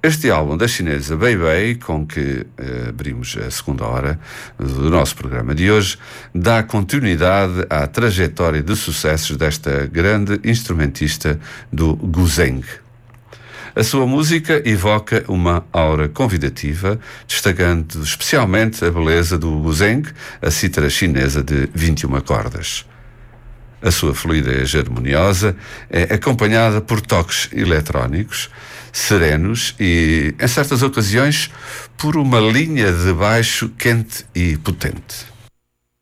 Este álbum da chinesa Beibei, com que abrimos a segunda hora do nosso programa de hoje, dá continuidade à trajetória de sucessos desta grande instrumentista do guzheng. A sua música evoca uma aura convidativa, destacando especialmente a beleza do guzheng, a cítara chinesa de 21 cordas. A sua fluidez harmoniosa é acompanhada por toques eletrónicos, serenos e, em certas ocasiões, por uma linha de baixo quente e potente.